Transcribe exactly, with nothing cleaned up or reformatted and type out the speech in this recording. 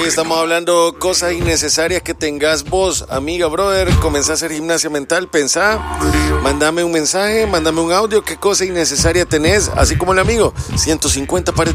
Hoy estamos hablando cosas innecesarias que tengas vos, amiga, brother. Comenzá a hacer gimnasia mental, pensá, mándame un mensaje, mándame un audio, qué cosa innecesaria tenés, así como el amigo, ciento cincuenta pares